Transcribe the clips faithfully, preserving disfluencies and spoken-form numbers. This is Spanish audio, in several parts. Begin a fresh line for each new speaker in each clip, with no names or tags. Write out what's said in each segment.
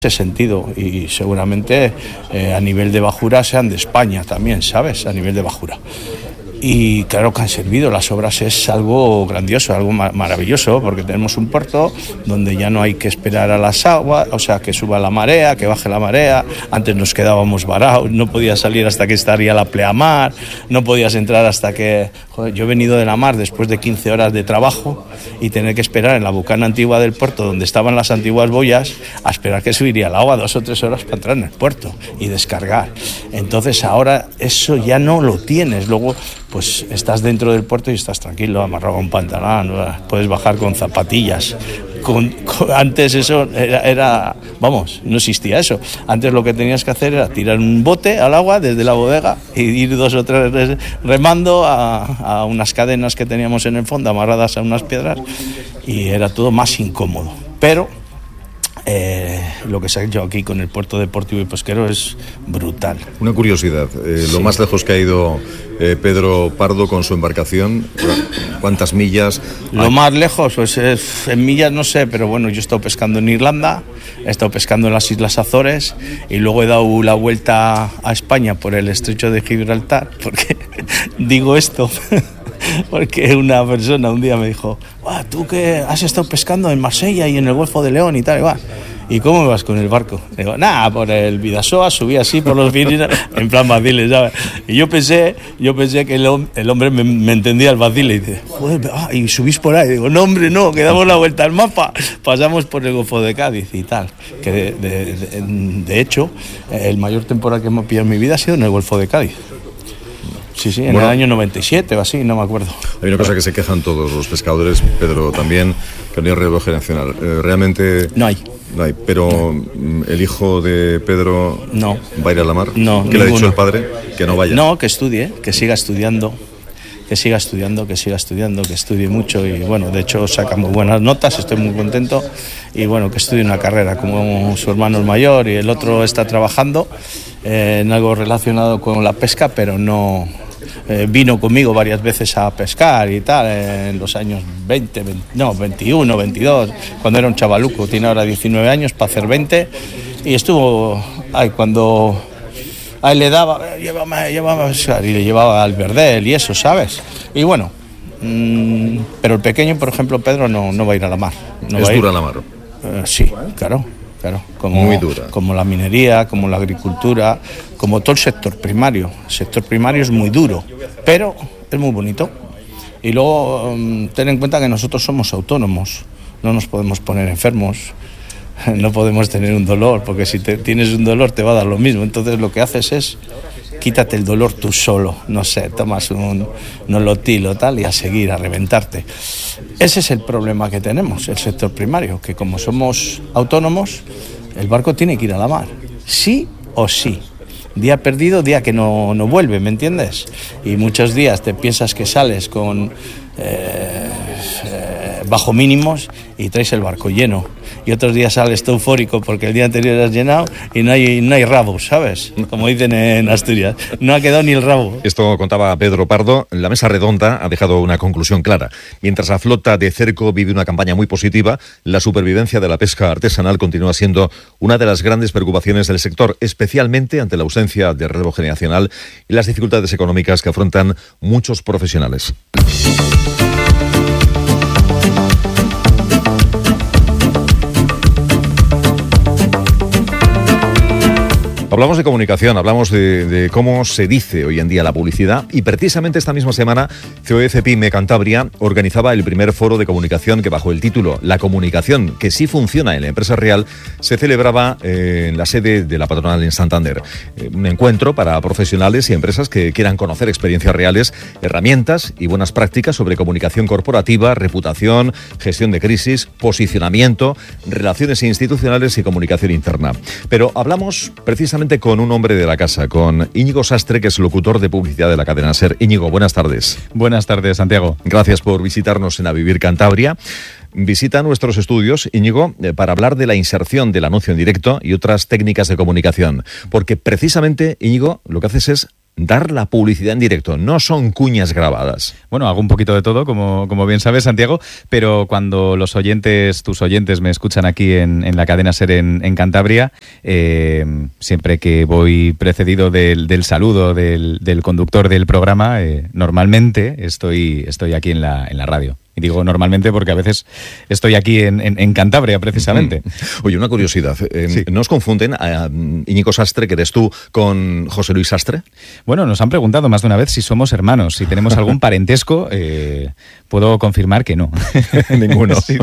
ese sentido, y seguramente eh, a nivel de bajura sean de España también, ¿sabes? A nivel de bajura. Y claro que han servido, las obras es algo grandioso, algo ma- maravilloso, porque tenemos un puerto donde ya no hay que esperar a las aguas, o sea, que suba la marea, que baje la marea. Antes nos quedábamos varados, no podías salir hasta que estaría la pleamar, no podías entrar hasta que... Joder, yo he venido de la mar después de quince horas de trabajo y tener que esperar en la bucana antigua del puerto, donde estaban las antiguas boyas, a esperar que subiría el agua dos o tres horas para entrar en el puerto y descargar. Entonces ahora eso ya no lo tienes, luego... pues estás dentro del puerto y estás tranquilo, amarrado a un pantalón, puedes bajar con zapatillas. Con, con, antes eso era, era, vamos, no existía eso. Antes lo que tenías que hacer era tirar un bote al agua desde la bodega y ir dos o tres remando a, a unas cadenas que teníamos en el fondo, amarradas a unas piedras, y era todo más incómodo. Pero Eh, lo que se ha hecho aquí con el puerto deportivo y pesquero es brutal.
Una curiosidad, eh,
sí.
Lo más lejos que ha ido eh, Pedro Pardo con su embarcación, ¿cuántas millas?
Lo hay? Más lejos, pues es, en millas no sé, pero bueno, yo he estado pescando en Irlanda, he estado pescando en las Islas Azores y luego he dado la vuelta a España por el estrecho de Gibraltar, porque digo esto... porque una persona un día me dijo, tú que has estado pescando en Marsella y en el Golfo de León y tal, y va, ¿y cómo me vas con el barco? Y digo, nada, por el Bidasoa, subí así por los Pirineos, en plan vaciles, ¿sabes? Y yo pensé, yo pensé que el, el hombre me, me entendía el vacile y dice, joder, ah, y subís por ahí. Y digo, no, hombre, no, que damos la vuelta al mapa, pasamos por el Golfo de Cádiz y tal. Que de, de, de, de hecho, el mayor temporal que me ha pillado en mi vida ha sido en el Golfo de Cádiz. Sí, sí, en bueno, el año noventa y siete o así, no me acuerdo.
Hay una cosa que se quejan todos los pescadores, Pedro, también, que no hay relevo generacional. Eh, realmente...
No hay.
No hay, pero no. El hijo de Pedro
no.
va a ir a la mar.
No,
¿Qué ninguno. Le ha dicho el padre? Que no vaya.
No, que estudie, que siga estudiando, que siga estudiando, que siga estudiando, que estudie mucho y bueno, de hecho saca muy buenas notas, estoy muy contento y bueno, que estudie una carrera como su hermano es mayor y el otro está trabajando eh, en algo relacionado con la pesca, pero no... Eh, vino conmigo varias veces a pescar y tal, eh, en los años veinte, veinte, no, veintiuno, veintidós, cuando era un chavaluco, tiene ahora diecinueve años para hacer veinte, y estuvo, ay, cuando a él le daba, llévame, llévame a pescar, y le llevaba al verdel y eso, ¿sabes? Y bueno, mmm, pero el pequeño, por ejemplo, Pedro, no, no va a ir a la mar. No
¿Es
va
dura
a ir.
la mar?
Eh, sí, claro. Claro, como,
muy dura.
Como la minería, como la agricultura, como todo el sector primario. El sector primario es muy duro, pero es muy bonito. Y luego um, ten en cuenta que nosotros somos autónomos, no nos podemos poner enfermos, no podemos tener un dolor, porque si te, tienes un dolor te va a dar lo mismo. Entonces lo que haces es quítate el dolor tú solo, no sé, tomas un nolotil o tal y a seguir, a reventarte. Ese es el problema que tenemos, el sector primario, que como somos autónomos, el barco tiene que ir a la mar, sí o sí. Día perdido, día que no, no vuelve, ¿me entiendes? Y muchos días te piensas que sales con eh, eh, bajo mínimos y traes el barco lleno. Y otros días sales tú eufórico porque el día anterior has llenado y no hay, no hay rabo, ¿sabes? Como dicen en Asturias, no ha quedado ni el rabo.
Esto contaba Pedro Pardo. La mesa redonda ha dejado una conclusión clara. Mientras la flota de cerco vive una campaña muy positiva, la supervivencia de la pesca artesanal continúa siendo una de las grandes preocupaciones del sector, especialmente ante la ausencia de relevo generacional y las dificultades económicas que afrontan muchos profesionales. Hablamos de comunicación, hablamos de, de cómo se dice hoy en día la publicidad y precisamente esta misma semana C O E CEPIME Cantabria organizaba el primer foro de comunicación que bajo el título La comunicación que sí funciona en la empresa real se celebraba eh, en la sede de la patronal en Santander. Eh, un encuentro para profesionales y empresas que quieran conocer experiencias reales, herramientas y buenas prácticas sobre comunicación corporativa, reputación, gestión de crisis, posicionamiento, relaciones institucionales y comunicación interna. Pero hablamos precisamente con un hombre de la casa, con Íñigo Sastre, que es locutor de publicidad de la cadena SER. Íñigo, buenas tardes.
Buenas tardes, Santiago.
Gracias por visitarnos en A Vivir Cantabria. Visita nuestros estudios, Íñigo, para hablar de la inserción del anuncio en directo y otras técnicas de comunicación. Porque precisamente, Íñigo, lo que haces es dar la publicidad en directo, no son cuñas grabadas.
Bueno, hago un poquito de todo, como, como bien sabes, Santiago, pero cuando los oyentes, tus oyentes, me escuchan aquí en, en la cadena SER en, en Cantabria, eh, siempre que voy precedido del, del saludo del, del conductor del programa, eh, normalmente estoy, estoy aquí en la, en la radio. Y digo normalmente porque a veces estoy aquí en, en, en Cantabria, precisamente.
Oye, una curiosidad. Eh, sí. ¿No os confunden a Íñigo Sastre, que eres tú, con José Luis Sastre?
Bueno, nos han preguntado más de una vez si somos hermanos, si tenemos algún parentesco. Eh, puedo confirmar que no.
Ninguno. Sí,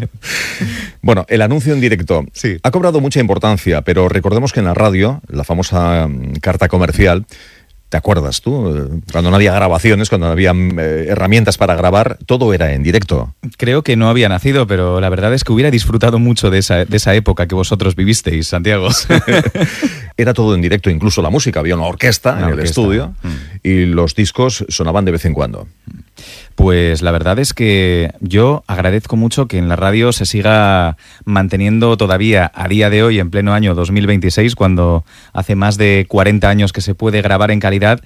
bueno, el anuncio en directo sí. ha cobrado mucha importancia, pero recordemos que en la radio, la famosa carta comercial, ¿te acuerdas tú? Cuando no había grabaciones, cuando no había eh, herramientas para grabar, todo era en directo.
Creo que no había nacido, pero la verdad es que hubiera disfrutado mucho de esa, de esa época que vosotros vivisteis, Santiago.
Era todo en directo, incluso la música. Había una orquesta una en orquesta. el estudio mm. y los discos sonaban de vez en cuando.
Pues la verdad es que yo agradezco mucho que en la radio se siga manteniendo todavía a día de hoy, en pleno año dos mil veintiséis, cuando hace más de cuarenta años que se puede grabar en calidad,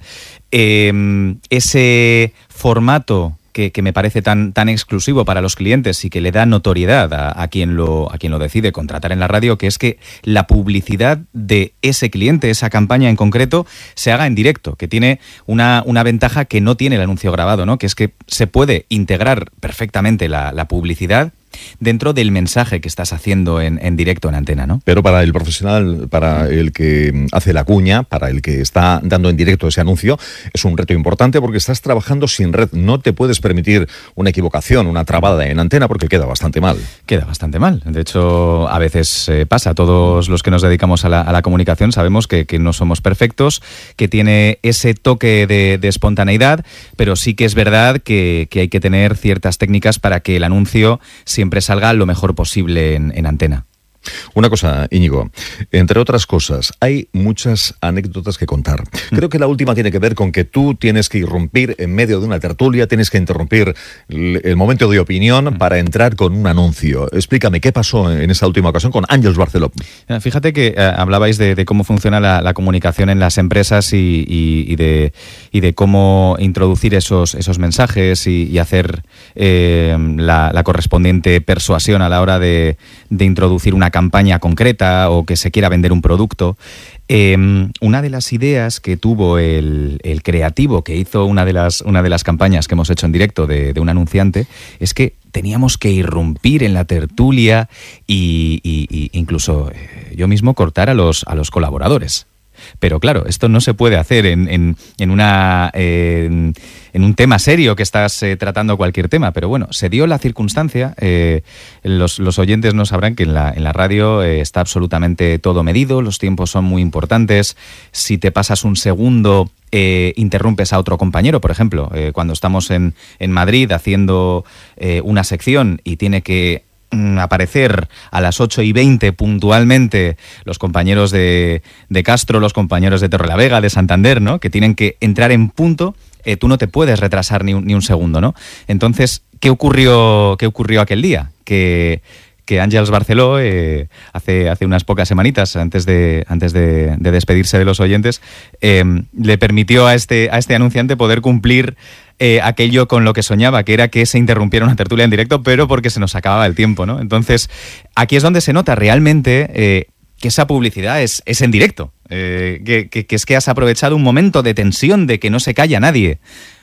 eh, ese formato que, que me parece tan, tan exclusivo para los clientes y que le da notoriedad a, a, quien lo, a quien lo decide contratar en la radio, que es que la publicidad de ese cliente, esa campaña en concreto, se haga en directo, que tiene una, una ventaja que no tiene el anuncio grabado, ¿no? Que es que se puede integrar perfectamente la, la publicidad dentro del mensaje que estás haciendo en, en directo en antena, ¿no?
Pero para el profesional, para el que hace la cuña, para el que está dando en directo ese anuncio, es un reto importante porque estás trabajando sin red. No te puedes permitir una equivocación, una trabada en antena, porque queda bastante mal.
Queda bastante mal. De hecho, a veces eh, pasa. Todos los que nos dedicamos a la, a la comunicación sabemos que, que no somos perfectos, que tiene ese toque de, de espontaneidad, pero sí que es verdad que, que hay que tener ciertas técnicas para que el anuncio siempre siempre salga lo mejor posible en, en antena.
Una cosa, Íñigo, entre otras cosas, hay muchas anécdotas que contar. Creo que la última tiene que ver con que tú tienes que irrumpir en medio de una tertulia, tienes que interrumpir el momento de opinión para entrar con un anuncio. Explícame, ¿qué pasó en esa última ocasión con Àngels Barceló?
Fíjate que eh, hablabais de, de cómo funciona la, la comunicación en las empresas y, y, y, de, y de cómo introducir esos, esos mensajes y, y hacer eh, la, la correspondiente persuasión a la hora de, de introducir una campaña concreta o que se quiera vender un producto. Eh, una de las ideas que tuvo el, el creativo que hizo una de las, una de las campañas que hemos hecho en directo de, de un anunciante es que teníamos que irrumpir en la tertulia y, y, y incluso eh, yo mismo cortar a los, a los colaboradores. Pero claro, esto no se puede hacer en, en, en, una, eh, en, en un tema serio que estás eh, tratando cualquier tema. Pero bueno, se dio la circunstancia. Eh, los, los oyentes no sabrán que en la, en la radio eh, está absolutamente todo medido, los tiempos son muy importantes. Si te pasas un segundo, eh, interrumpes a otro compañero. Por ejemplo, eh, cuando estamos en, en Madrid haciendo eh, una sección y tiene que aparecer a las ocho y veinte puntualmente los compañeros de, de Castro, los compañeros de Torrelavega, de Santander, ¿no? Que tienen que entrar en punto, eh, tú no te puedes retrasar ni un, ni un segundo, ¿no? Entonces, ¿qué ocurrió, qué ocurrió aquel día? Que... que Àngels Barceló, eh, hace, hace unas pocas semanitas, antes de, antes de, de despedirse de los oyentes, eh, le permitió a este, a este anunciante poder cumplir eh, aquello con lo que soñaba, que era que se interrumpiera una tertulia en directo, pero porque se nos acababa el tiempo, ¿no? Entonces, aquí es donde se nota realmente eh, que esa publicidad es, es en directo, eh, que, que, que es que has aprovechado un momento de tensión, de que no se calla nadie,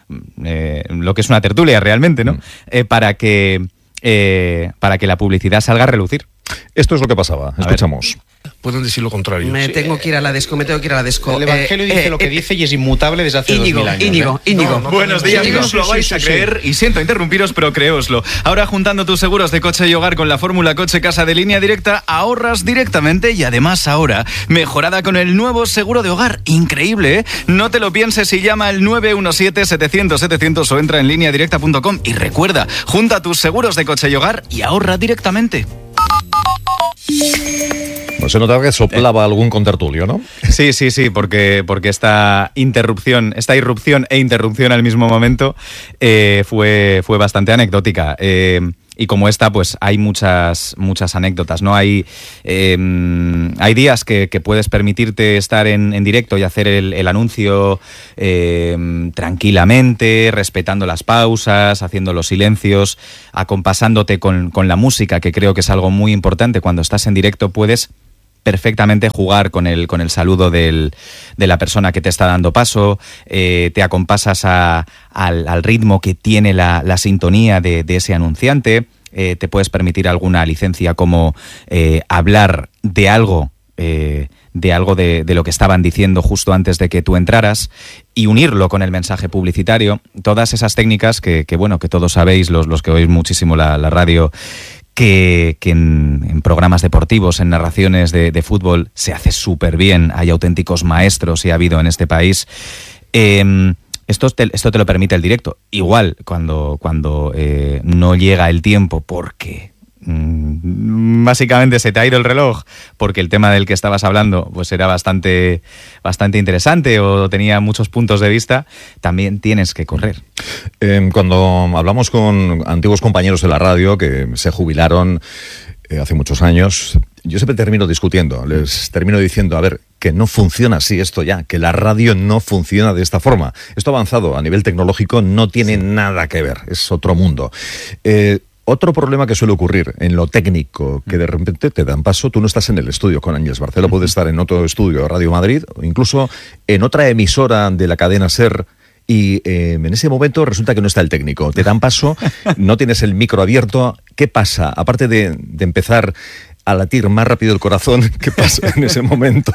eh, lo que es una tertulia realmente, ¿no? Eh, para que... Eh, para que la publicidad salga a relucir.
Esto es lo que pasaba. Escuchamos.
Pueden decir lo contrario.
Me
sí.
tengo que ir a la desco, me tengo que ir a la desco.
El Evangelio eh, dice eh, lo que eh, dice y es inmutable desde hace
Íñigo,
dos mil años.
Íñigo,
¿eh?
Íñigo.
No, no, Buenos días, no os lo vais
sí,
a
sí,
creer
sí.
y siento interrumpiros, pero creóslo. Ahora juntando tus seguros de coche y hogar con la fórmula Coche Casa de Línea Directa, ahorras directamente y además ahora mejorada con el nuevo seguro de hogar. Increíble, ¿eh? No te lo pienses y llama al nueve uno siete, setecientos, setecientos o entra en línea directa punto com y recuerda, junta tus seguros de coche y hogar y ahorra directamente.
No se notaba que soplaba eh. algún contertulio, ¿no?
Sí, sí, sí, porque, porque esta interrupción, esta irrupción e interrupción al mismo momento eh, fue, fue bastante anecdótica. Eh, y como esta, pues hay muchas muchas anécdotas, ¿no? Hay, eh, hay días que, que puedes permitirte estar en, en directo y hacer el, el anuncio eh, tranquilamente, respetando las pausas, haciendo los silencios, acompasándote con, con la música, que creo que es algo muy importante. Cuando estás en directo puedes perfectamente jugar con el, con el saludo del, de la persona que te está dando paso, eh, te acompasas a, al, al ritmo que tiene la, la sintonía de, de ese anunciante, eh, te puedes permitir alguna licencia como eh, hablar de algo, eh, de algo de, de lo que estaban diciendo justo antes de que tú entraras y unirlo con el mensaje publicitario. Todas esas técnicas que, que bueno, que todos sabéis, los, los que oís muchísimo la, la radio, que, que en, en programas deportivos, en narraciones de, de fútbol, se hace súper bien. Hay auténticos maestros y ha habido en este país. Eh, esto, te, esto te lo permite el directo. Igual, cuando, cuando eh, no llega el tiempo porque mm, básicamente se te ha ido el reloj, porque el tema del que estabas hablando pues era bastante, bastante interesante o tenía muchos puntos de vista, también tienes que correr.
Eh, cuando hablamos con antiguos compañeros de la radio que se jubilaron eh, hace muchos años, yo siempre termino discutiendo, les termino diciendo, a ver, que no funciona así esto ya, que la radio no funciona de esta forma. Esto avanzado a nivel tecnológico no tiene sí. nada que ver, es otro mundo. Eh, Otro problema que suele ocurrir en lo técnico, que de repente te dan paso, tú no estás en el estudio con Ángeles Barceló, puedes estar en otro estudio, Radio Madrid, o incluso en otra emisora de la cadena SER, y eh, en ese momento resulta que no está el técnico. Te dan paso, no tienes el micro abierto. ¿Qué pasa? Aparte de, de empezar a latir más rápido el corazón, ¿qué pasa en ese momento?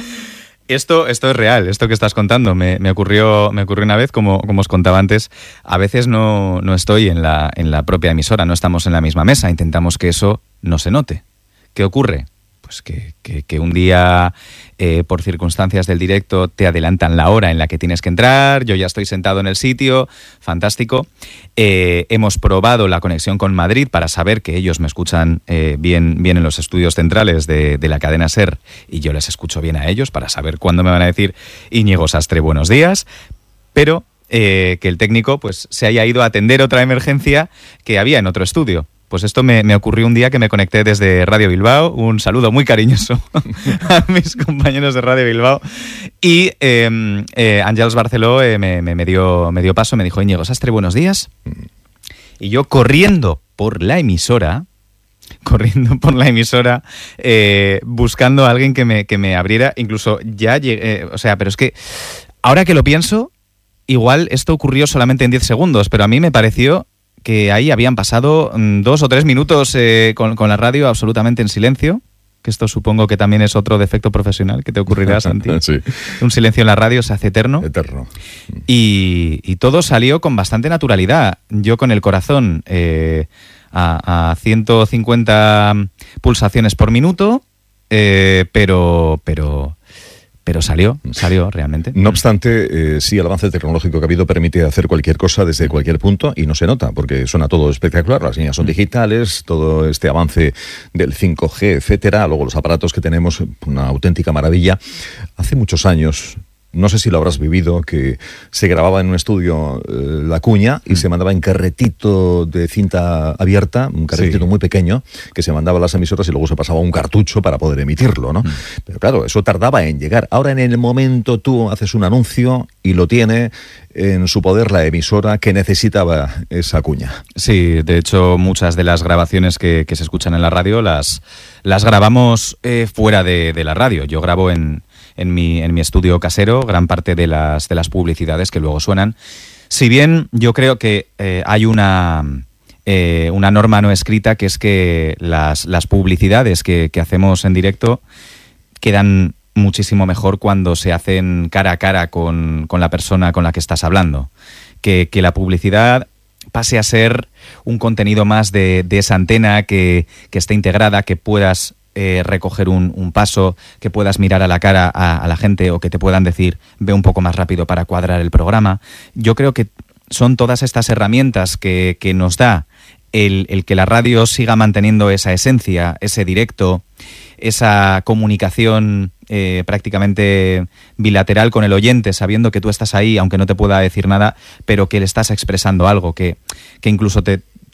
Esto, esto es real, esto que estás contando. Me, me ocurrió, me ocurrió una vez, como, como os contaba antes. A veces no, no estoy en la, en la propia emisora, no estamos en la misma mesa. Intentamos que eso no se note. ¿Qué ocurre? Pues que, que, que un día, eh, por circunstancias del directo, te adelantan la hora en la que tienes que entrar, yo ya estoy sentado en el sitio, fantástico. Eh, hemos probado la conexión con Madrid para saber que ellos me escuchan eh, bien, bien en los estudios centrales de, de la cadena SER y yo les escucho bien a ellos para saber cuándo me van a decir Íñigo Sastre, buenos días, pero eh, que el técnico pues se haya ido a atender otra emergencia que había en otro estudio. Pues esto me, me ocurrió un día que me conecté desde Radio Bilbao. Un saludo muy cariñoso a mis compañeros de Radio Bilbao. Y eh, eh, Ángeles Barceló eh, me, me, me, dio, me dio paso, me dijo, Íñigo Sastre, buenos días. Y yo corriendo por la emisora, corriendo por la emisora, eh, buscando a alguien que me, que me abriera. Incluso ya llegué, eh, o sea, pero es que ahora que lo pienso, igual esto ocurrió solamente en diez segundos, pero a mí me pareció que ahí habían pasado mm, dos o tres minutos eh, con, con la radio absolutamente en silencio, que esto supongo que también es otro defecto profesional que te ocurrirá, Santi.
Sí.
Un silencio en la radio se hace eterno.
Eterno.
Y, y todo salió con bastante naturalidad. Yo con el corazón eh, a, a ciento cincuenta pulsaciones por minuto, eh, pero... pero Pero salió, salió realmente.
No obstante, eh, sí, el avance tecnológico que ha habido permite hacer cualquier cosa desde cualquier punto y no se nota, porque suena todo espectacular. Las líneas son digitales, todo este avance del cinco G, etcétera. Luego los aparatos que tenemos, una auténtica maravilla. Hace muchos años, no sé si lo habrás vivido, que se grababa en un estudio eh, La Cuña y mm. se mandaba en carretito de cinta abierta, un carretito sí. muy pequeño, que se mandaba a las emisoras y luego se pasaba un cartucho para poder emitirlo, ¿no? Mm. Pero claro, eso tardaba en llegar. Ahora en el momento tú haces un anuncio y lo tiene en su poder la emisora que necesitaba esa cuña.
Sí, de hecho muchas de las grabaciones que, que se escuchan en la radio las, las grabamos eh, fuera de, de la radio. Yo grabo en... En mi, en mi estudio casero, gran parte de las, de las publicidades que luego suenan. Si bien yo creo que eh, hay una, eh, una norma no escrita, que es que las, las publicidades que, que hacemos en directo quedan muchísimo mejor cuando se hacen cara a cara con, con la persona con la que estás hablando. Que, que la publicidad pase a ser un contenido más de, de esa antena que, que esté integrada, que puedas Eh, recoger un, un paso, que puedas mirar a la cara a, a la gente o que te puedan decir ve un poco más rápido para cuadrar el programa. Yo creo que son todas estas herramientas que, que nos da el, el que la radio siga manteniendo esa esencia, ese directo, esa comunicación eh, prácticamente bilateral con el oyente, sabiendo que tú estás ahí, aunque no te pueda decir nada, pero que le estás expresando algo, que, que incluso te,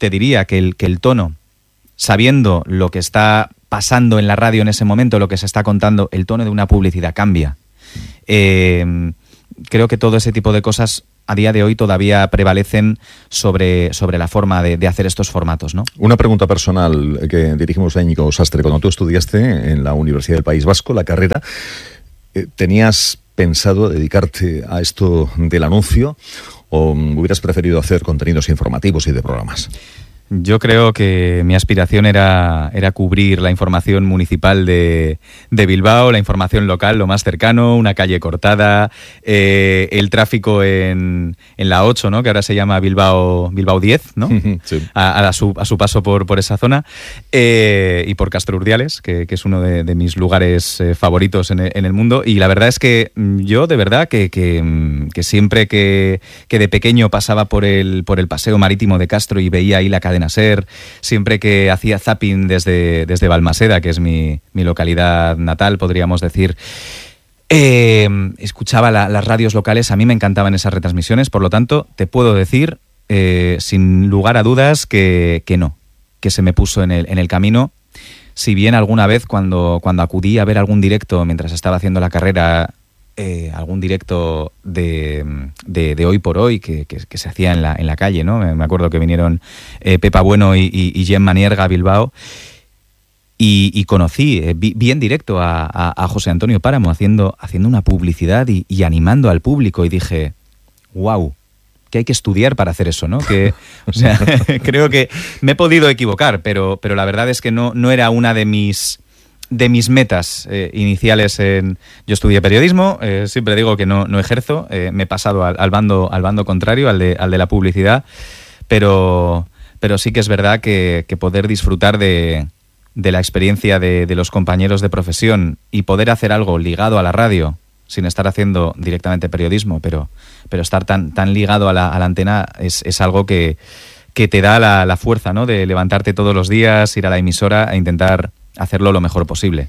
te diría que el, que el tono, sabiendo lo que está pasando en la radio en ese momento, lo que se está contando, el tono de una publicidad cambia. Eh, creo que todo ese tipo de cosas a día de hoy todavía prevalecen sobre, sobre la forma de, de hacer estos formatos, ¿no?
Una pregunta personal que dirigimos a Íñigo Sastre. Cuando tú estudiaste en la Universidad del País Vasco, la carrera, ¿tenías pensado dedicarte a esto del anuncio o hubieras preferido hacer contenidos informativos y de programas?
Yo creo que mi aspiración era, era cubrir la información municipal de, de Bilbao, la información local, lo más cercano, una calle cortada, eh, el tráfico en, en la ocho, ¿no? Que ahora se llama Bilbao, Bilbao diez, ¿no?
Sí.
A, a, su, a su paso por, por esa zona, eh, y por Castro Urdiales, que, que es uno de, de mis lugares eh, favoritos en el, en el mundo. Y la verdad es que yo, de verdad, que, que, que siempre que, que de pequeño pasaba por el, por el paseo marítimo de Castro y veía ahí la cadena SER, siempre que hacía zapping desde, desde Balmaseda, que es mi, mi localidad natal, podríamos decir, eh, escuchaba la, las radios locales, a mí me encantaban esas retransmisiones, por lo tanto, te puedo decir, eh, sin lugar a dudas, que, que no, que se me puso en el, en el camino. Si bien alguna vez cuando, cuando acudí a ver algún directo mientras estaba haciendo la carrera, Eh, algún directo de, de, de Hoy por Hoy que, que, que se hacía en la, en la calle, ¿no? Me acuerdo que vinieron eh, Pepa Bueno y, y, y Jen Manierga a Bilbao y, y conocí, eh, vi, vi en directo a, a, a José Antonio Páramo haciendo, haciendo una publicidad y, y animando al público y dije, wow, que hay que estudiar para hacer eso, ¿no? Que, o sea, creo que me he podido equivocar, pero, pero la verdad es que no, no era una de mis... de mis metas eh, iniciales. En yo estudié periodismo, eh, siempre digo que no, no ejerzo, eh, me he pasado al, al bando al bando contrario, al de, al de la publicidad, pero, pero sí que es verdad que, que poder disfrutar de, de la experiencia de, de los compañeros de profesión y poder hacer algo ligado a la radio, sin estar haciendo directamente periodismo, pero, pero estar tan, tan ligado a la, a la antena es, es algo que, que te da la, la fuerza, ¿no? De levantarte todos los días, ir a la emisora e intentar hacerlo lo mejor posible.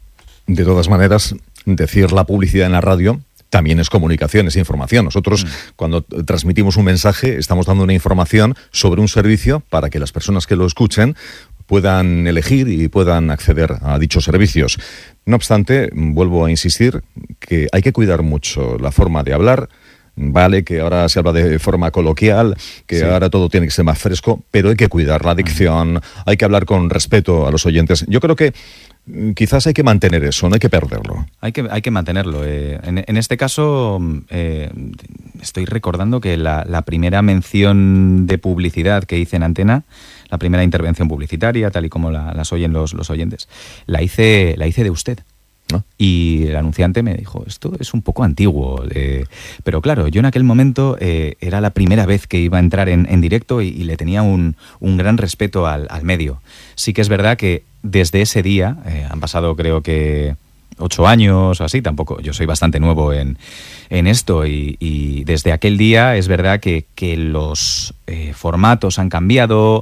De todas maneras, decir la publicidad en la radio también es comunicación, es información. Nosotros, mm. cuando transmitimos un mensaje, estamos dando una información sobre un servicio para que las personas que lo escuchen puedan elegir y puedan acceder a dichos servicios. No obstante, vuelvo a insistir que hay que cuidar mucho la forma de hablar. Vale, que ahora se habla de forma coloquial, que sí. ahora todo tiene que ser más fresco, pero hay que cuidar la dicción, hay que hablar con respeto a los oyentes. Yo creo que quizás hay que mantener eso, no hay que perderlo.
Hay que, hay que mantenerlo. Eh, en, en este caso, eh, estoy recordando que la, la primera mención de publicidad que hice en Antena, la primera intervención publicitaria, tal y como la, las oyen los, los oyentes, la hice, la hice de usted. ¿No? Y el anunciante me dijo, esto es un poco antiguo, eh, pero claro, yo en aquel momento eh, era la primera vez que iba a entrar en, en directo y, y le tenía un, un gran respeto al, al medio. Sí que es verdad que desde ese día, eh, han pasado creo que ocho años o así, tampoco, yo soy bastante nuevo en, en esto y, y desde aquel día es verdad que, que los eh, formatos han cambiado,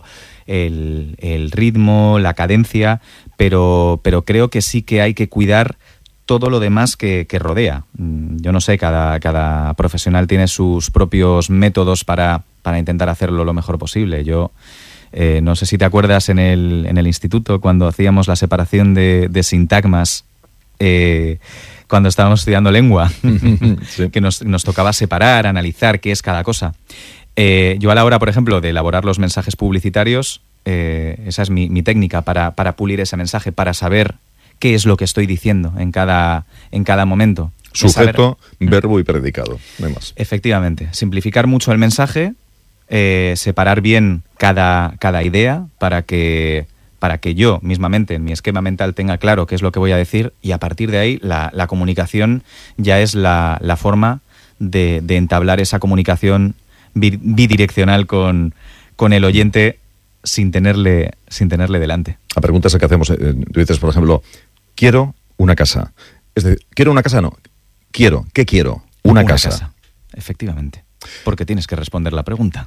el, el ritmo, la cadencia, pero, pero creo que sí que hay que cuidar todo lo demás que, que rodea. Yo no sé, cada, cada profesional tiene sus propios métodos para, para intentar hacerlo lo mejor posible. Yo eh, no sé si te acuerdas en el, en el instituto cuando hacíamos la separación de, de sintagmas, eh, cuando estábamos estudiando lengua, sí. que nos, nos tocaba separar, analizar qué es cada cosa. Eh, yo a la hora, por ejemplo, de elaborar los mensajes publicitarios, eh, esa es mi, mi técnica para, para pulir ese mensaje, para saber qué es lo que estoy diciendo en cada, en cada momento.
Sujeto, saber... verbo y predicado, no hay más.
Efectivamente, simplificar mucho el mensaje, eh, separar bien cada, cada idea para que, para que yo mismamente en mi esquema mental tenga claro qué es lo que voy a decir y a partir de ahí la, la comunicación ya es la, la forma de, de entablar esa comunicación bidireccional con, con el oyente sin tenerle, sin tenerle delante.
La pregunta es que hacemos, eh, tú dices, por ejemplo, quiero una casa. Es decir, quiero una casa, no. Quiero, ¿qué quiero? Una, una casa. casa.
Efectivamente. Porque tienes que responder la pregunta.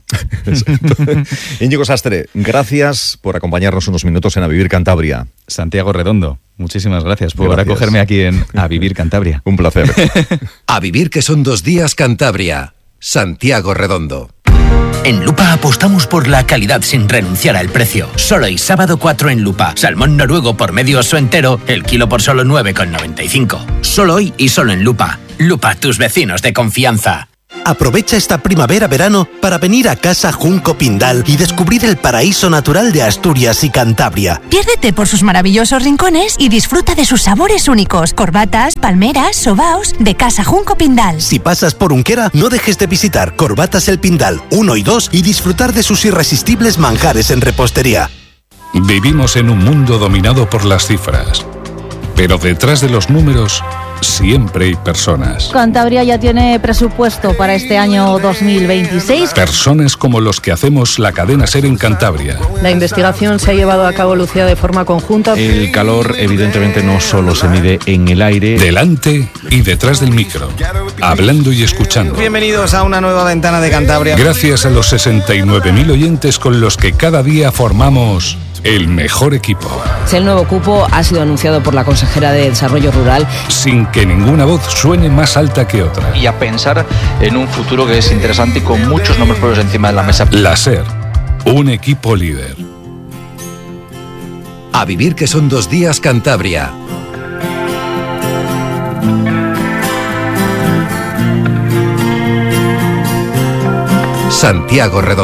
Íñigo Sastre, gracias por acompañarnos unos minutos en A Vivir Cantabria.
Santiago Redondo, muchísimas gracias por gracias. acogerme aquí en A Vivir Cantabria.
Un placer.
A Vivir, que son dos días, Cantabria. Santiago Redondo. En Lupa apostamos por la calidad sin renunciar al precio. Solo hoy sábado cuatro en Lupa. Salmón noruego por medio oso entero, el kilo por solo nueve con noventa y cinco. Solo hoy y solo en Lupa. Lupa, tus vecinos de confianza.
Aprovecha esta primavera-verano para venir a Casa Junco Pindal y descubrir el paraíso natural de Asturias y Cantabria.
Piérdete por sus maravillosos rincones y disfruta de sus sabores únicos. Corbatas, palmeras, sobaos de Casa Junco Pindal.
Si pasas por Unquera, no dejes de visitar Corbatas El Pindal uno y dos y disfrutar de sus irresistibles manjares en repostería.
Vivimos en un mundo dominado por las cifras, pero detrás de los números siempre hay personas.
Cantabria ya tiene presupuesto para este año dos mil veintiséis.
Personas como los que hacemos la cadena SER en Cantabria.
La investigación se ha llevado a cabo, Lucía, de forma conjunta.
El calor evidentemente no solo se mide en el aire.
Delante y detrás del micro, hablando y escuchando.
Bienvenidos a una nueva ventana de Cantabria.
Gracias a los sesenta y nueve mil oyentes con los que cada día formamos el mejor equipo.
El nuevo cupo ha sido anunciado por la consejera de Desarrollo Rural.
Sin que ninguna voz suene más alta que otra.
Y a pensar en un futuro que es interesante y con muchos nombres propios encima de la mesa.
La SER, un equipo líder.
A vivir que son dos días Cantabria. Santiago Redondo.